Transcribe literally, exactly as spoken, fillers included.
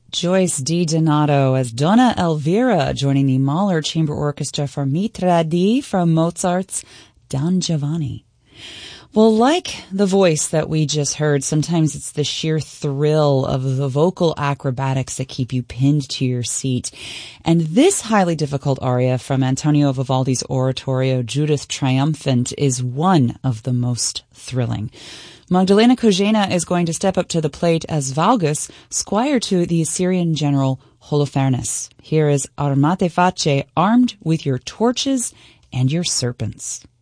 Joyce Di Donato as Donna Elvira, joining the Mahler Chamber Orchestra for Mitra Di from Mozart's Don Giovanni. Well, like the voice that we just heard, sometimes it's the sheer thrill of the vocal acrobatics that keep you pinned to your seat. And this highly difficult aria from Antonio Vivaldi's oratorio Judith Triumphant is one of the most thrilling. Magdalena Kožena is going to step up to the plate as Valgus, squire to the Assyrian general Holofernes. Here is Armate Face, armed with your torches and your serpents.